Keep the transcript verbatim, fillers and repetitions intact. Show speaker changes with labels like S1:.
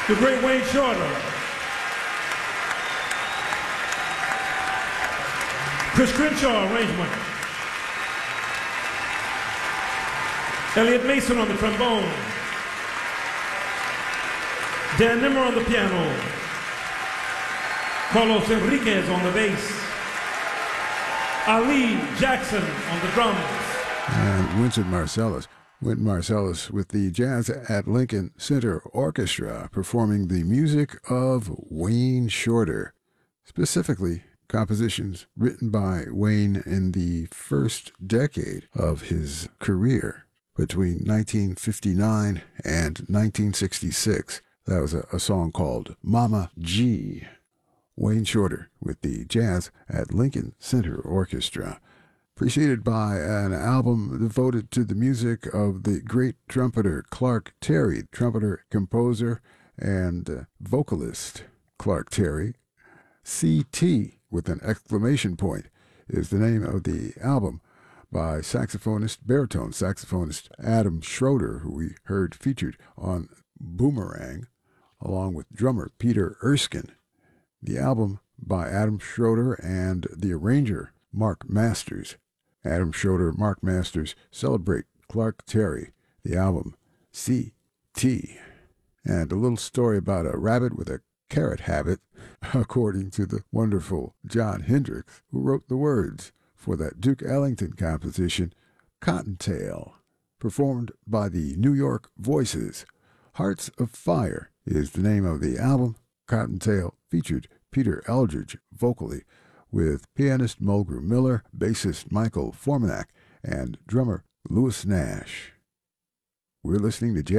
S1: The great Wayne Shorter. Chris Crenshaw, arrangement. Elliot Mason on the trombone. Dan Nimmer on the piano. Carlos Enriquez on the bass. Ali Jackson on the drums.
S2: And Wynton Marsalis. Wynton Marsalis with the Jazz at Lincoln Center Orchestra performing the music of Wayne Shorter, specifically compositions written by Wayne in the first decade of his career, between nineteen fifty-nine and nineteen sixty-six. That was a, a song called Mama G. Wayne Shorter with the Jazz at Lincoln Center Orchestra, preceded by an album devoted to the music of the great trumpeter Clark Terry, trumpeter, composer, and uh, vocalist Clark Terry. C T, with an exclamation point, is the name of the album by saxophonist, baritone saxophonist Adam Schroeder, who we heard featured on Boomerang, along with drummer Peter Erskine. The album by Adam Schroeder and the arranger Mark Masters. Adam Schroeder, Mark Masters celebrate Clark Terry. The album C T. And a little story about a rabbit with a carrot habit, according to the wonderful John Hendricks, who wrote the words for that Duke Ellington composition, Cottontail, performed by the New York Voices. Hearts of Fire is the name of the album. Cottontail featured Peter Eldridge vocally, with pianist Mulgrew Miller, bassist Michael Formanek, and drummer Louis Nash. We're listening to Jazz